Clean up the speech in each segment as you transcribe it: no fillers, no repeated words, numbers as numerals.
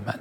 Zimmerman.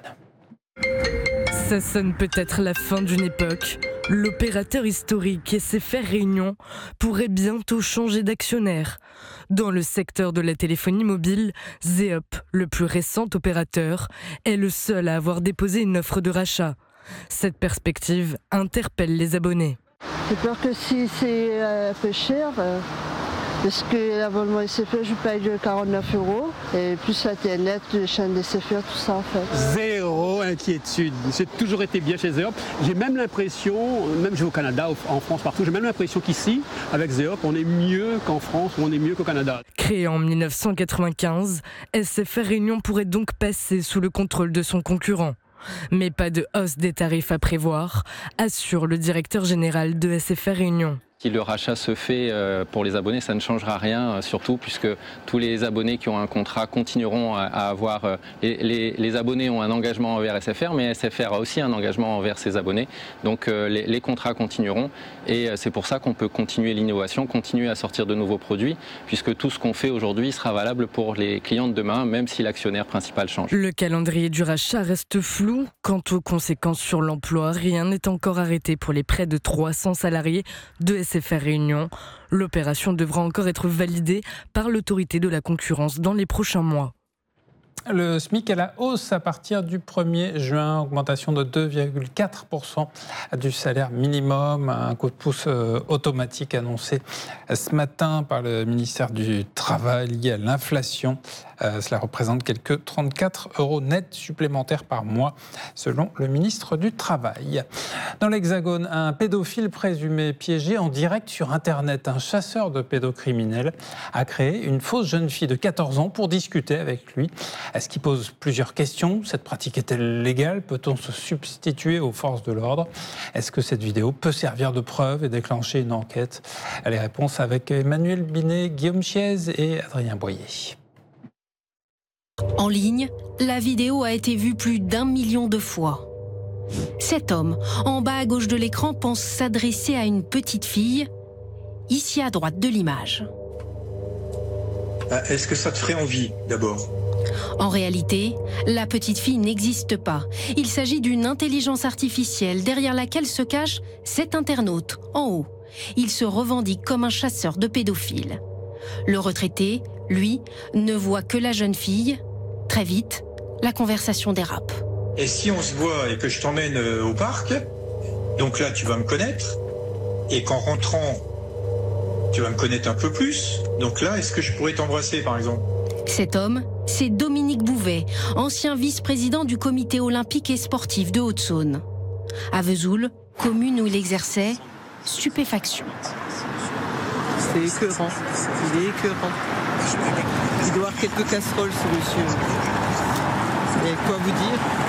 Ça sonne peut-être la fin d'une époque. L'opérateur historique SFR Réunion pourrait bientôt changer d'actionnaire. Dans le secteur de la téléphonie mobile, Zeop, le plus récent opérateur, est le seul à avoir déposé une offre de rachat. Cette perspective interpelle les abonnés. J'ai peur que si c'est un peu cher, parce que l'abonnement SFR, je paye 49 €, et plus Internet, les chaînes SFR, tout ça en fait. Zéro inquiétude. J'ai toujours été bien chez Zeop. J'ai même l'impression, même je vais au Canada, en France, partout, j'ai même l'impression qu'ici, avec Zeop, on est mieux qu'en France ou on est mieux qu'au Canada. Créé en 1995, SFR Réunion pourrait donc passer sous le contrôle de son concurrent. Mais pas de hausse des tarifs à prévoir, assure le directeur général de SFR Réunion. Si le rachat se fait pour les abonnés, ça ne changera rien, surtout puisque tous les abonnés qui ont un contrat continueront à avoir... Les abonnés ont un engagement envers SFR, mais SFR a aussi un engagement envers ses abonnés. Donc les contrats continueront et c'est pour ça qu'on peut continuer l'innovation, continuer à sortir de nouveaux produits, puisque tout ce qu'on fait aujourd'hui sera valable pour les clients de demain, même si l'actionnaire principal change. Le calendrier du rachat reste flou. Quant aux conséquences sur l'emploi, rien n'est encore arrêté pour les près de 300 salariés de SFR Réunion. L'opération devra encore être validée par l'autorité de la concurrence dans les prochains mois. Le SMIC à la hausse à partir du 1er juin, augmentation de 2,4% du salaire minimum, un coup de pouce automatique annoncé ce matin par le ministère du Travail lié à l'inflation. Cela représente quelques 34 € nets supplémentaires par mois, selon le ministre du Travail. Dans l'Hexagone, un pédophile présumé piégé en direct sur Internet. Un chasseur de pédocriminels a créé une fausse jeune fille de 14 ans pour discuter avec lui. Ce qui pose plusieurs questions. Cette pratique est-elle légale ? Peut-on se substituer aux forces de l'ordre ? Est-ce que cette vidéo peut servir de preuve et déclencher une enquête ? Les réponses avec Emmanuel Binet, Guillaume Chiez et Adrien Boyer. En ligne, la vidéo a été vue plus d'1 million de fois. Cet homme, en bas à gauche de l'écran, pense s'adresser à une petite fille, ici à droite de l'image. Est-ce que ça te ferait envie, d'abord ? En réalité, la petite fille n'existe pas. Il s'agit d'une intelligence artificielle derrière laquelle se cache cet internaute, en haut. Il se revendique comme un chasseur de pédophiles. Le retraité, lui, ne voit que la jeune fille. Très vite, la conversation dérape. Et si on se voit et que je t'emmène au parc, donc là tu vas me connaître, et qu'en rentrant, tu vas me connaître un peu plus, donc là est-ce que je pourrais t'embrasser par exemple ? Cet homme, c'est Dominique Bouvet, ancien vice-président du comité olympique et sportif de Haute-Saône. À Vesoul, commune où il exerçait, stupéfaction. C'est écœurant, il est écœurant. Il doit avoir quelques casseroles ce monsieur. Mais quoi vous dire ?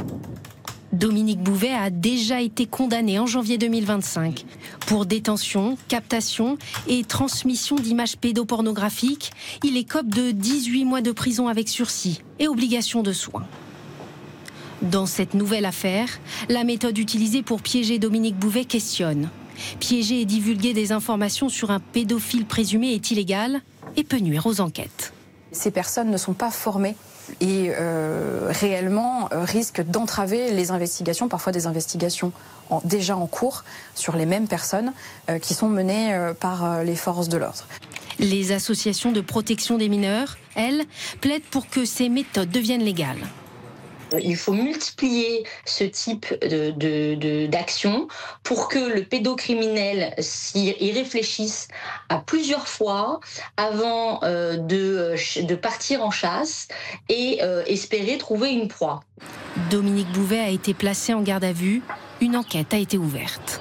Dominique Bouvet a déjà été condamné en janvier 2025 pour détention, captation et transmission d'images pédopornographiques. Il écope de 18 mois de prison avec sursis et obligation de soins. Dans cette nouvelle affaire, la méthode utilisée pour piéger Dominique Bouvet questionne. Piéger et divulguer des informations sur un pédophile présumé est illégal et peut nuire aux enquêtes. Ces personnes ne sont pas formées et réellement risquent d'entraver les investigations, parfois des investigations déjà en cours sur les mêmes personnes qui sont menées par les forces de l'ordre. Les associations de protection des mineurs, elles, plaident pour que ces méthodes deviennent légales. Il faut multiplier ce type d'action pour que le pédocriminel y réfléchisse à plusieurs fois avant de partir en chasse et espérer trouver une proie. Dominique Bouvet a été placé en garde à vue. Une enquête a été ouverte.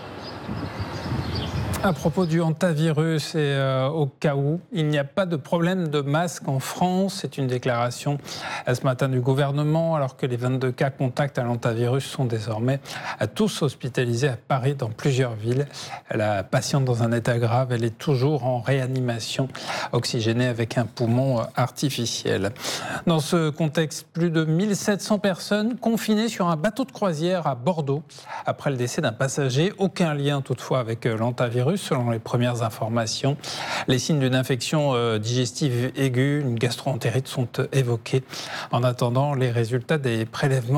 À propos du hantavirus et au cas où, il n'y a pas de problème de masque en France. C'est une déclaration ce matin du gouvernement, alors que les 22 cas contacts à l'hantavirus sont désormais tous hospitalisés à Paris dans plusieurs villes. La patiente dans un état grave, elle est toujours en réanimation, oxygénée avec un poumon artificiel. Dans ce contexte, plus de 1700 personnes confinées sur un bateau de croisière à Bordeaux après le décès d'un passager. Aucun lien toutefois avec l'hantavirus. Selon les premières informations, les signes d'une infection digestive aiguë, une gastro-entérite sont évoqués. En attendant les résultats des prélèvements